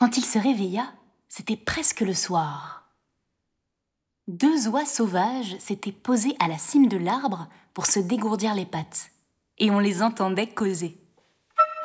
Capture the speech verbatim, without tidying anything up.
Quand il se réveilla, c'était presque le soir. Deux oies sauvages s'étaient posées à la cime de l'arbre pour se dégourdir les pattes, et on les entendait causer.